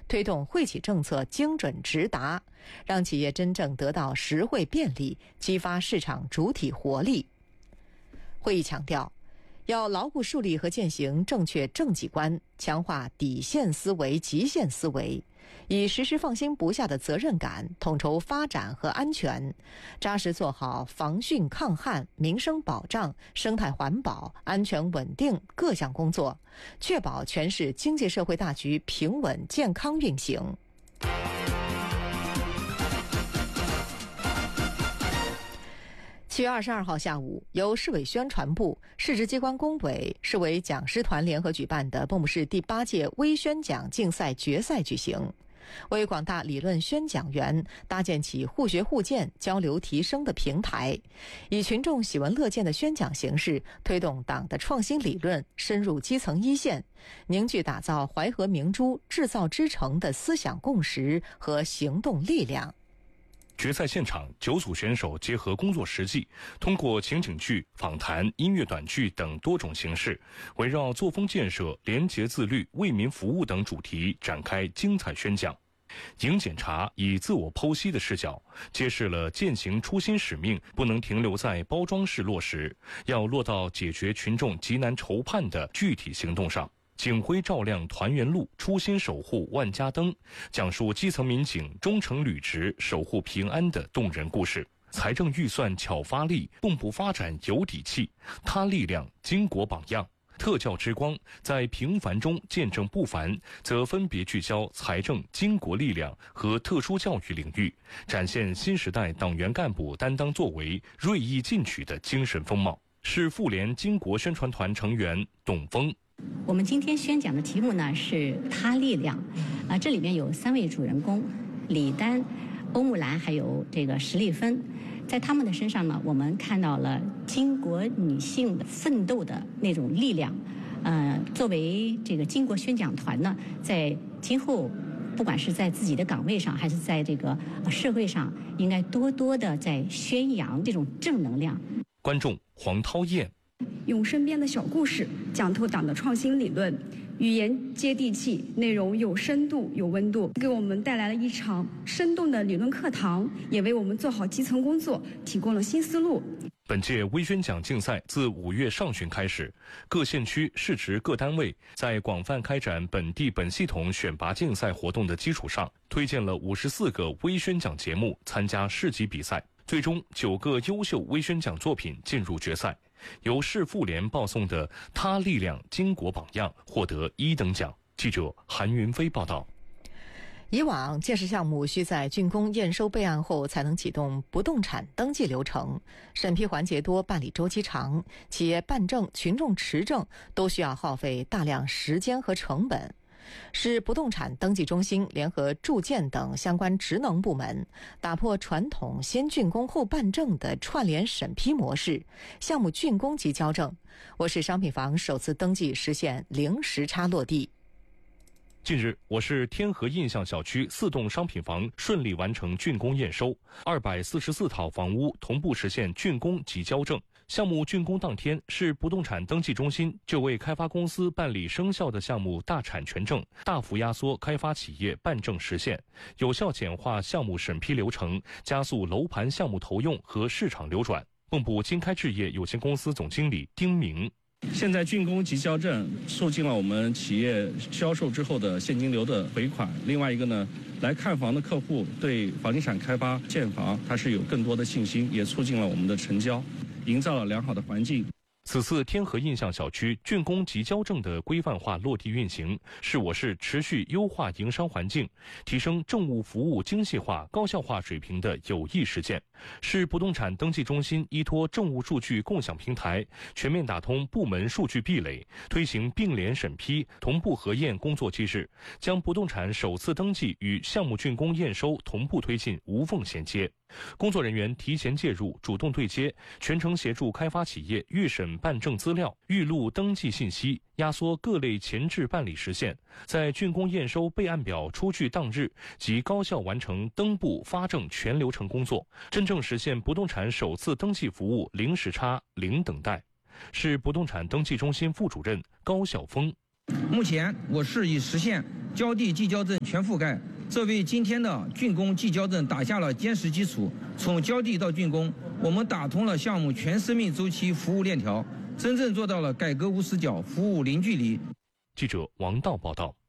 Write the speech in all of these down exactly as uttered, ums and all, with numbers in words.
推动惠企政策精准直达，让企业真正得到实惠便利，激发市场主体活力。会议强调，要牢固树立和践行正确政绩观，强化底线思维、极限思维，以时时放心不下的责任感，统筹发展和安全，扎实做好防汛抗旱、民生保障、生态环保、安全稳定各项工作，确保全市经济社会大局平稳健康运行。七月二十二号下午，由市委宣传部、市直机关工委、市委讲师团联合举办的蚌埠市第八届微宣讲竞赛决赛举行，为广大理论宣讲员搭建起互学互鉴、交流提升的平台，以群众喜闻乐见的宣讲形式，推动党的创新理论深入基层一线，凝聚打造淮河明珠、制造之城的思想共识和行动力量。 决赛现场，九组选手结合工作实际，通过情景剧、访谈、音乐短剧等多种形式，围绕作风建设、廉洁自律、为民服务等主题展开精彩宣讲。迎检查以自我剖析的视角，揭示了践行初心使命不能停留在包装式落实，要落到解决群众急难愁盼的具体行动上。警徽照亮团圆路，初心守护万家灯，讲述基层民警忠诚履职、守护平安的动人故事。财政预算巧发力，蚌埠发展有底气，他力量经国榜样。特教之光在平凡中见证不凡，则分别聚焦财政、经国力量和特殊教育领域，展现新时代党员干部担当作为、锐意进取的精神风貌。是妇联经国宣传团成员董峰。 我们今天宣讲的题目呢是他力量，啊，这里面有三位主人公，李丹、欧木兰还有这个石丽芬，在他们的身上呢，我们看到了巾帼女性的奋斗的那种力量。呃，作为这个巾帼宣讲团呢，在今后不管是在自己的岗位上，还是在这个社会上，应该多多的在宣扬这种正能量。 观众黄涛燕。 用身边的小故事讲透党的创新理论，语言接地气，内容有深度有温度，给我们带来了一场生动的理论课堂，也为我们做好基层工作提供了新思路。 本届微宣讲竞赛自五月上旬开始，各县区市直各单位在广泛开展本地本系统选拔竞赛活动的基础上，推荐了五十四个微宣讲节目参加市级比赛，最终九个优秀微宣讲作品进入决赛。由市妇联报送的他力量经国榜样获得一等奖。记者韩云飞报道。 以往建设项目需在竣工验收备案后才能启动不动产登记流程，审批环节多，办理周期长，企业办证、群众持证都需要耗费大量时间和成本。市不动产登记中心联合住建等相关职能部门，打破传统先竣工后办证的串联审批模式，项目竣工即交证。我市商品房首次登记实现零时差落地。 近日，我市天河印象小区四栋商品房顺利完成竣工验收，二百四十四套房屋同步实现竣工及交证。项目竣工当天，市不动产登记中心就为开发公司办理生效的项目大产权证，大幅压缩开发企业办证时限，有效简化项目审批流程，加速楼盘项目投用和市场流转。蚌埠金开置业有限公司总经理丁明。 现在竣工及交证，促进了我们企业销售之后的现金流的回款。另外一个呢，来看房的客户对房地产开发建房，它是有更多的信心，也促进了我们的成交，营造了良好的环境。 此次天河印象小区竣工及交证的规范化落地运行，是我市持续优化营商环境、提升政务服务精细化、高效化水平的有益实践。市不动产登记中心依托政务数据共享平台，全面打通部门数据壁垒，推行并联审批、同步核验工作机制，将不动产首次登记与项目竣工验收同步推进，无缝衔接。工作人员提前介入，主动对接，全程协助开发企业预审办证资料、预录登记信息，压缩各类前置办理时限，在竣工验收备案表出具当日即高效完成登簿发证全流程工作，真正实现不动产首次登记服务零时差、零等待。市不动产登记中心副主任高晓峰。 目前我市已实现郊地计交证全覆盖，这为今天的竣工计交证打下了坚实基础。从郊地到竣工，我们打通了项目全生命周期服务链条，真正做到了改革无死角，服务零距离。 记者王道报道。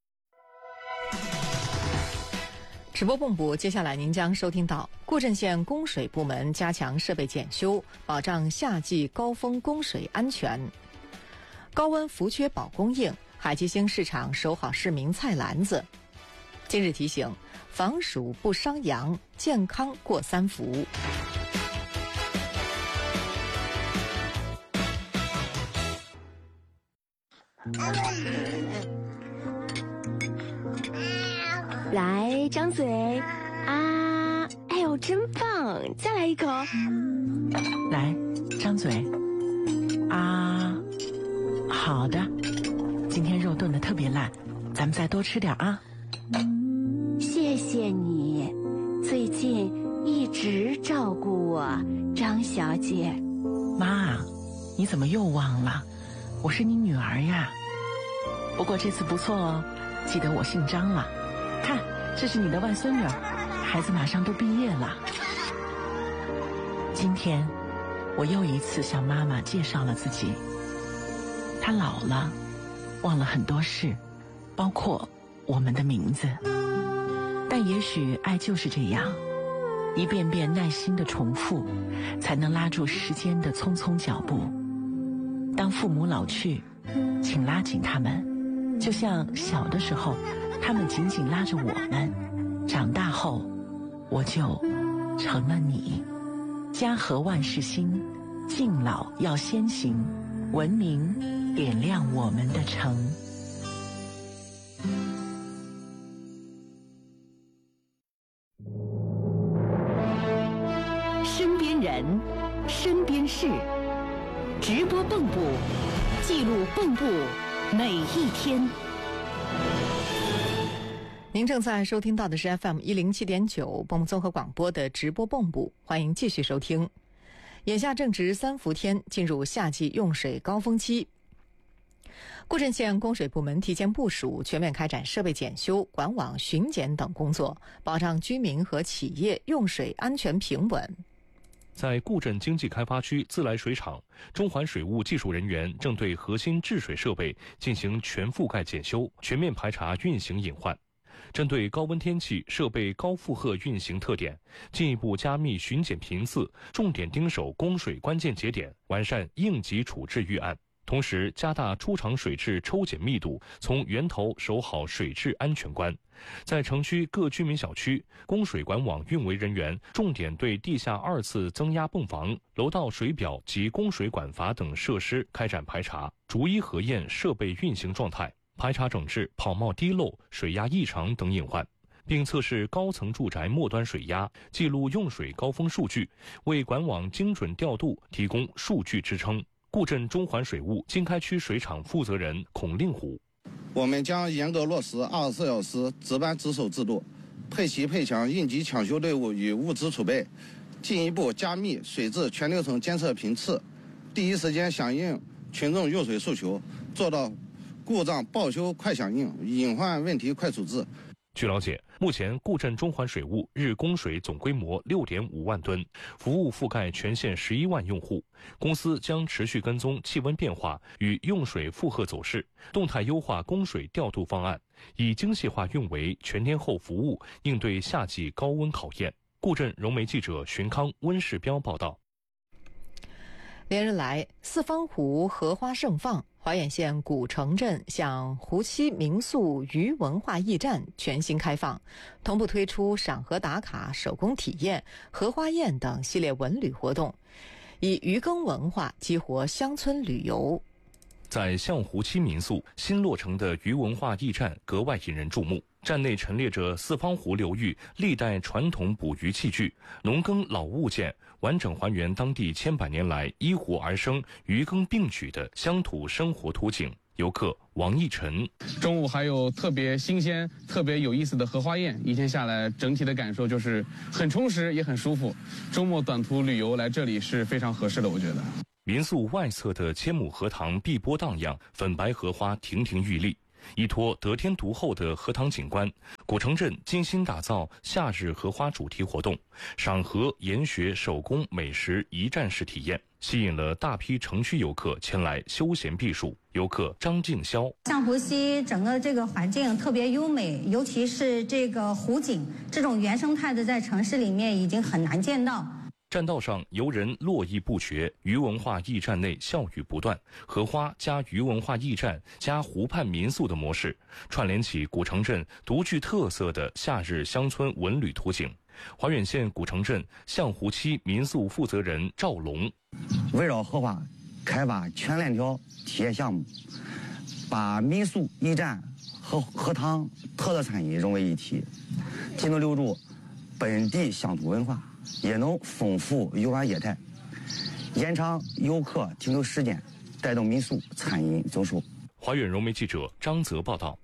直播蹦补，接下来您将收听到固镇县供水部门加强设备检修，保障夏季高峰供水安全。高温福缺保供应，海基兴市场守好市民菜篮子。今日提醒：防暑不伤阳，健康过三伏。 来，张嘴，啊，哎呦，真棒！再来一口。 来，张嘴，啊，好的。今天肉炖得特别烂，咱们再多吃点啊。 谢谢你，最近一直照顾我，张小姐。 妈，你怎么又忘了？我是你女儿呀。不过这次不错哦，记得我姓张了。看，这是你的外孙女儿，孩子马上都毕业了。今天，我又一次向妈妈介绍了自己。她老了，忘了很多事，包括我们的名字。但也许爱就是这样，一遍遍耐心的重复，才能拉住时间的匆匆脚步。当父母老去，请拉紧他们，就像小的时候他们紧紧拉着我们，长大后我就成了你。家和万事兴，敬老要先行，文明点亮我们的城。 身边人，身边事，直播蹦布，记录蹦布每一天。 您正在收听到的是 F M 一零七点九蹦蹦综合广播的直播蹦布，欢迎继续收听。眼下正值三伏天，进入夏季用水高峰期。固镇县供水部门提前部署，全面开展设备检修、管网巡检等工作，保障居民和企业用水安全平稳。 在固镇经济开发区自来水厂，中环水务技术人员正对核心制水设备进行全覆盖检修，全面排查运行隐患。针对高温天气设备高负荷运行特点，进一步加密巡检频次，重点盯守供水关键节点，完善应急处置预案。同时，加大出厂水质抽检密度，从源头守好水质安全关。在城区各居民小区，供水管网运维人员重点对地下二次增压泵房、楼道水表及供水管阀等设施开展排查，逐一核验设备运行状态，排查整治跑冒滴漏、水压异常等隐患，并测试高层住宅末端水压，记录用水高峰数据，为管网精准调度提供数据支撑。固镇中环水务经开区水厂负责人孔令虎： 我们将严格落实二十四小时值班值守制度，配齐配强应急抢修队伍与物资储备，进一步加密水质全流程监测频次，第一时间响应群众用水诉求，做到故障报修快响应，隐患问题快处置。 据了解，目前固镇中环水务日供水总规模 六点五万吨，服务覆盖全县十一万用户。公司将持续跟踪气温变化与用水负荷走势，动态优化供水调度方案，以精细化运维全天候服务应对夏季高温考验。固镇融媒记者荀康、温世彪报道。 连日来，四方湖荷花盛放，华远县古城镇向湖西民宿鱼文化驿站全新开放，同步推出赏荷打卡、手工体验、荷花宴等系列文旅活动，以渔耕文化激活乡村旅游。 在象湖七民宿新落成的鱼文化驿站格外引人注目，站内陈列着四方湖流域历代传统捕鱼器具、农耕老物件，完整还原当地千百年来依湖而生、渔耕并举的乡土生活图景。游客王义晨： 中午还有特别新鲜、特别有意思的荷花宴，一天下来整体的感受就是很充实，也很舒服。周末短途旅游来这里是非常合适的，我觉得。 民宿外侧的千亩荷塘碧波荡漾，粉白荷花亭亭玉立，依托得天独厚的荷塘景观，古城镇精心打造夏日荷花主题活动，赏荷、研学、手工、美食一站式体验，吸引了大批城区游客前来休闲避暑。游客张静霄， 象湖溪整个这个环境特别优美，尤其是这个湖景，这种原生态的在城市里面已经很难见到。 栈道上游人络绎不绝，渔文化驿站内笑语不断，荷花加渔文化驿站加湖畔民宿的模式，串联起古城镇独具特色的夏日乡村文旅图景。怀远县古城镇象湖期民宿负责人赵龙， 围绕荷花开发全链条体验项目，把民宿、驿站和荷塘特色产业融为一体，既能留住本地乡土文化，也能丰富游玩业态，延长游客停留时间，带动民宿餐饮增收。 怀远融媒记者张泽报道。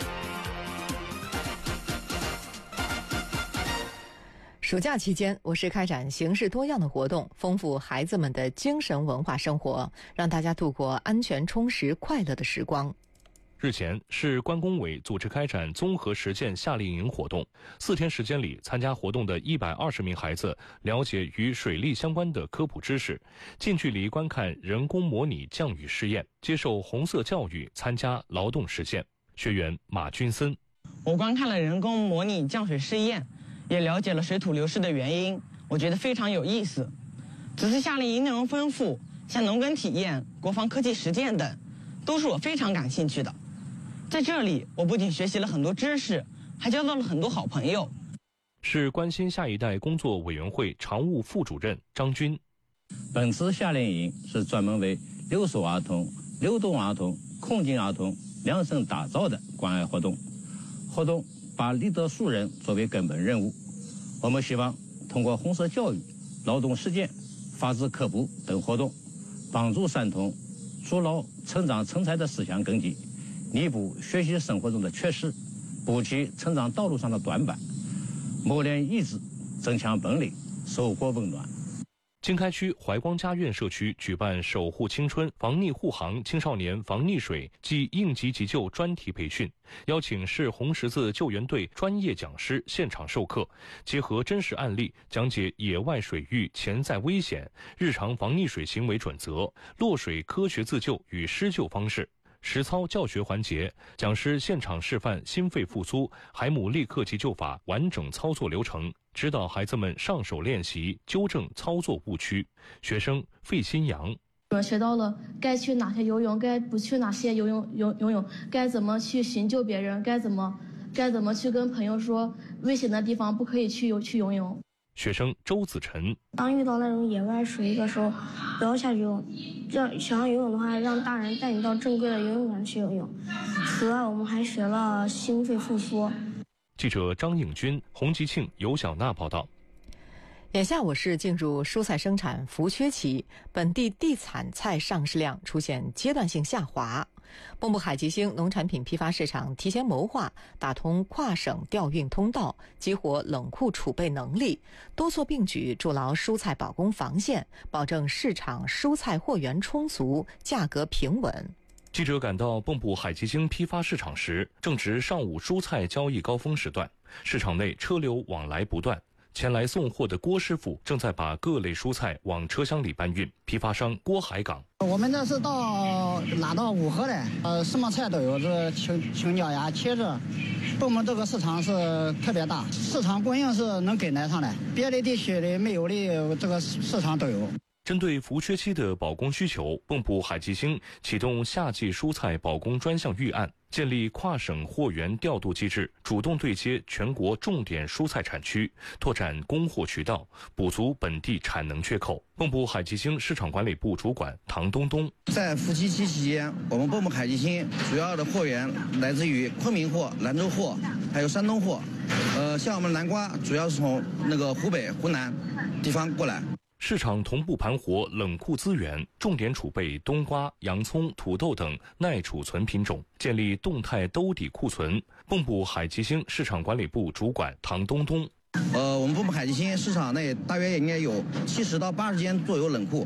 暑假期间，我市开展形式多样的活动，丰富孩子们的精神文化生活，让大家度过安全、充实、快乐的时光。 日前，市关工委组织开展综合实践夏令营活动。四天时间里，参加活动的一百二十名孩子了解与水利相关的科普知识，近距离观看人工模拟降雨试验，接受红色教育，参加劳动实践。学员马军森， 我观看了人工模拟降水试验，也了解了水土流失的原因，我觉得非常有意思。此次夏令营内容丰富，像农耕体验、国防科技实践等，都是我非常感兴趣的。在这里，我不仅学习了很多知识，还交到了很多好朋友。 市关心下一代工作委员会常务副主任张军， 本次夏令营是专门为留守儿童、流动儿童、困境儿童量身打造的关爱活动。活动把立德树人作为根本任务，我们希望通过红色教育、劳动实践、法治科普等活动，帮助山童筑牢成长成才的思想根基，弥补学习生活中的缺失，补齐成长道路上的短板，磨练意志，增强本领，收获温暖。 经开区怀光家苑社区举办守护青春防溺护航青少年防溺水及应急急救专题培训，邀请市红十字救援队专业讲师现场授课，结合真实案例讲解野外水域潜在危险、日常防溺水行为准则、落水科学自救与施救方式。实操教学环节，讲师现场示范心肺复苏、海姆立克急救法完整操作流程，指导孩子们上手练习，纠正操作误区。学生费新阳， 我学到了该去哪些游泳，该不去哪些游泳游游泳，该怎么去寻救别人，该怎么该怎么去跟朋友说危险的地方不可以去游去游泳。 学生周子晨， 当遇到那种野外水域的时候，不要下去游泳。让想要游泳的话，让大人带你到正规的游泳馆去游泳。此外，我们还学了心肺复苏。 记者张颖军、洪吉庆、尤小娜报道。 眼下我市进入蔬菜生产浮缺期，本地地产菜上市量出现阶段性下滑。蚌埠海吉星农产品批发市场提前谋划，打通跨省调运通道，激活冷库储备能力，多措并举，筑牢蔬菜保供防线，保证市场蔬菜货源充足，价格平稳。 记者赶到蚌埠海吉星批发市场时，正值上午蔬菜交易高峰时段，市场内车流往来不断。前来送货的郭师傅正在把各类蔬菜往车厢里搬运。批发商郭海港， 我们这是到拉到五河的，呃，什么菜都有，这青青椒呀、茄子。蚌埠这个市场是特别大，市场供应是能跟得上的，别的地区的没有的，这个市场都有。 针对浮缺期的保供需求，蚌埠海吉星启动夏季蔬菜保供专项预案，建立跨省货源调度机制，主动对接全国重点蔬菜产区，拓展供货渠道，补足本地产能缺口。蚌埠海吉星市场管理部主管唐东东， 在浮期期期间，我们蚌埠海吉星主要的货源来自于昆明货、兰州货，还有山东货。呃，像我们南瓜主要是从那个湖北、湖南地方过来。 市场同步盘活冷库资源，重点储备冬瓜、洋葱、土豆等耐储存品种，建立动态兜底库存。蚌埠海吉星市场管理部主管唐东东， 呃，我们蚌埠海吉星市场内大约应该有七十到八十间左右冷库，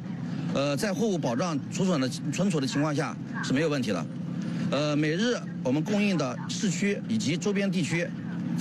呃，在货物保障储存的存储的情况下是没有问题的。呃，每日我们供应的市区以及周边地区